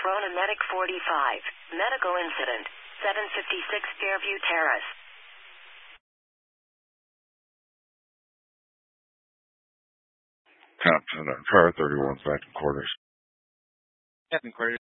Corona Medic 45. Medical incident. 756 Fairview Terrace. Captain, car 31, second quarters. Second quarters.